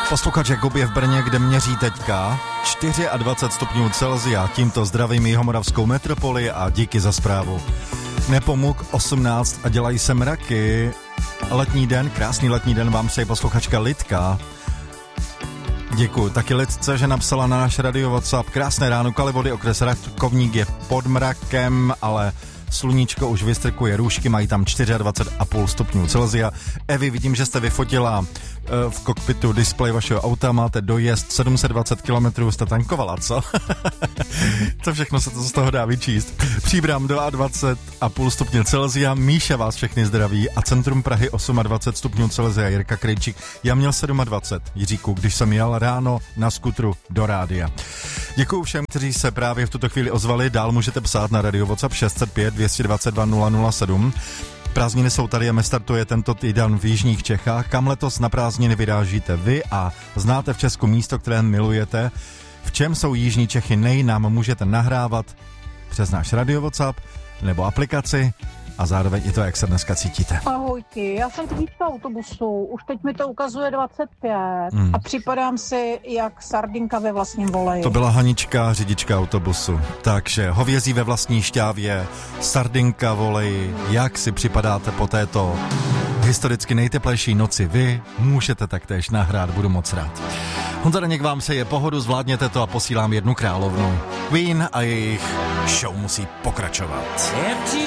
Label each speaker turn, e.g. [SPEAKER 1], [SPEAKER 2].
[SPEAKER 1] Posluchač Jakub je v Brně, kde měří teďka 24 stupňů Celsia. Tímto zdravím jihomoravskou metropoli a díky za zprávu. Nepomuk 18 a dělají se mraky. Letní den, krásný letní den vám přeje posluchačka Lidka. Děkuji. Taky Lidce, že napsala na náš radio WhatsApp. Krásné ráno, Kalivody, okres Rakovník je pod mrakem, ale sluníčko už vystrkuje růžky, mají tam 24,5 stupňů Celsia. Evi, vidím, že jste vyfotila v kokpitu displej vašeho auta, máte dojezd 720 km, jste tankovala, co? To všechno se to z toho dá vyčíst. Příbram 22,5 stupně Celsia, Míša vás všechny zdraví a centrum Prahy 28 stupňů Celsia, Jirka Krejčík. Já měl 27, Jiříku, když jsem jel ráno na skutru do rádia. Děkuju všem, kteří se právě v tuto chvíli ozvali, dál můžete psát na radio WhatsApp 605 222 007. Prázdniny jsou tady a my startuje tento týden v jižních Čechách. Kam letos na prázdniny vyrážíte vy a znáte v Česku místo, které milujete? V čem jsou jižní Čechy nám můžete nahrávat přes náš radio WhatsApp nebo aplikaci a zároveň i to, jak se dneska cítíte.
[SPEAKER 2] Ahojky, já jsem řidička autobusu, už teď mi to ukazuje 25 a připadám si jak sardinka ve vlastním voleji.
[SPEAKER 1] To byla Hanička, řidička autobusu. Takže hovězí ve vlastní šťávě, sardinka voleji, jak si připadáte po této historicky nejteplejší noci vy, můžete taktéž nahrát, budu moc rád. Honza Daněk vám se je pohodu, zvládněte to a posílám jednu královnu. Queen a jejich show musí pokračovat.